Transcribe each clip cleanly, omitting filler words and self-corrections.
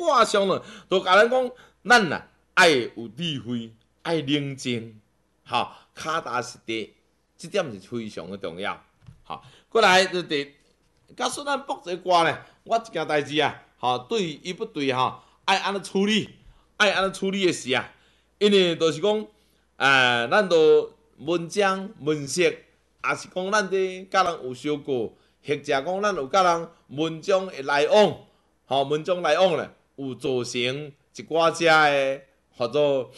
卦上呢，都甲咱讲，咱啊爱有智慧，爱冷静，吼，脚踏实地，这点是非常的重要。好，过来就第，假说咱卜这卦呢，我一件代志啊，吼，对伊不对吼，爱安尼处理，爱安尼处理的事啊，因为就是讲，咱都文章文色，也是讲咱伫甲人有相过，或者讲咱有甲人文章的来往，吼，文章来往咧，有造成一寡遮的，或者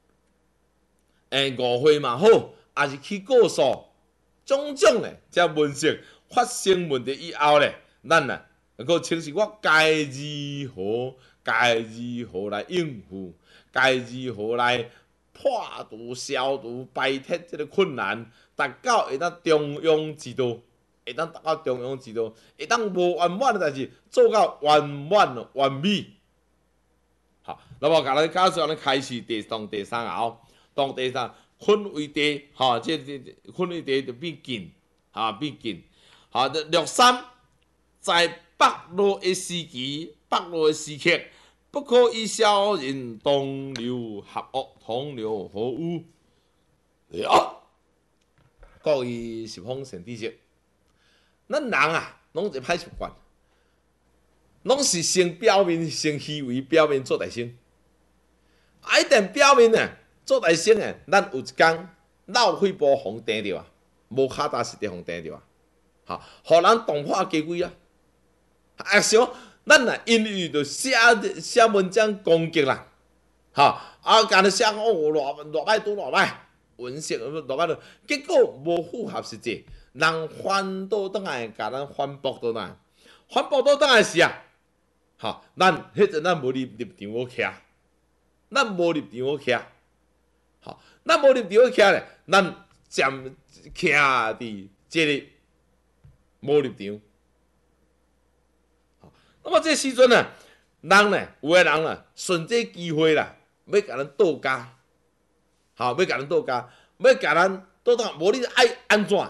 误会嘛好，也是去告诉。种种咧，遮文色发生问题以后咧，咱啊，个清是我该如何来应付，该如何来破除、消除、摆脱即个困难，达到会当中庸之道，会当达到中庸之道，会当无圆满的代志做到圆满完美。好，那么甲咱假设咱开始当第三爻，当第三。坤为地，吼，即坤为地就变近，变近，六三在北路的时期，北路的时刻，不可以小人同流合污，同流合污。各位是方神知识，咱人啊，拢一歹习惯，拢是先表面先虚伪，表面做大声，一定表面呢。做大声诶，咱有一天脑血部互盯着啊，无脚踏实地互盯着啊，互人动破家规啊。想咱啊，因为着写文章攻击啦，甲你写讲哦，偌歹拄偌歹，文色偌歹，结果无符合实际，人反倒倒来甲咱反驳倒来，反驳倒来是啊，咱迄阵咱无立场好徛，咱无立场好徛。咱无立场徛咧，咱暂徛伫即个无立场。那么这时阵呢，人呢，有个人啦，顺这机会啦，要甲咱倒家，要甲咱倒家，要甲咱倒当，无你爱安怎？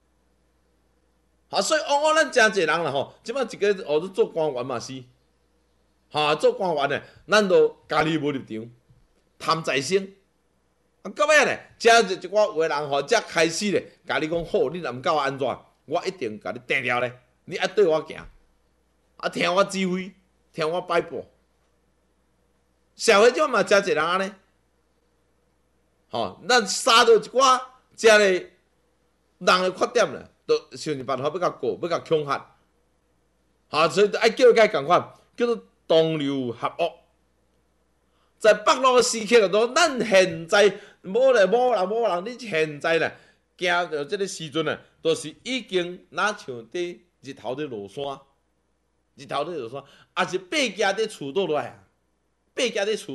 所以往往咱真侪人啦吼，即摆一个做官员嘛是，做官员呢，咱都家己无立场，贪财星。到尾咧，遮一寡有个人吼，则开始咧，甲你讲好，你若毋甲我安怎，我一定甲你定了咧。你爱对我行，听我指挥，听我摆布。社会即嘛真侪人安尼，咱杀到一寡遮个人的缺点咧，都想办法要甲过，要甲恐吓。所以爱叫伊共款，叫做同流合污。在北路的时刻就咱现在无人，你现在咧行到即个时阵啊，都是已经若像伫日头伫落山，也是八家伫厝倒来，北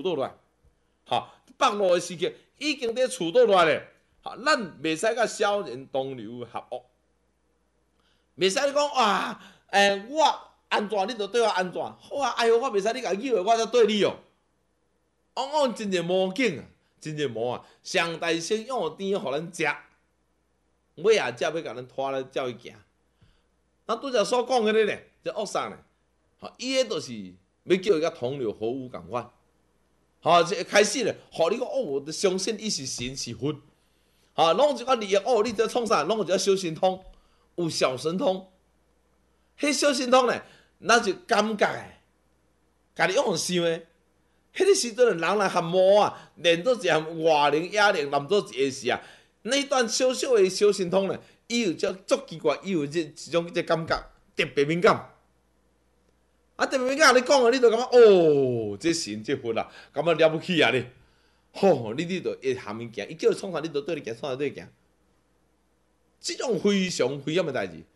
路的时刻已经伫厝倒来咧，咱袂使甲小人同流合污，袂使你讲哇，我安怎你就对我安怎，好啊，哎哟，我袂使你甲诱的，我才对你哦。往往真侪魔镜啊，真侪魔啊！上大先用甜互咱食，尾啊才要甲咱拖来照伊行。咱拄则所讲的咧，这恶煞咧，伊个就是要叫伊甲同流合污共款。一开始咧，互你讲哦，我相信伊是神是佛，拢一个利益哦，你这创啥？拢有一个小神通，有小神通。迄小神通咧，咱就感觉诶，家己用想诶。迄个时阵，人来合魔啊，练做一项外灵野灵，làm做一个事啊。那段小小的小神通咧，伊有只足奇怪，伊有一种感觉，特别敏感。特别敏感，你讲啊，你就感觉哦，这神这佛啊，感觉了不起啊你。吼，你就会含物件，伊叫你创啥，你就对你行，创啥对行。这种非常危险的代志，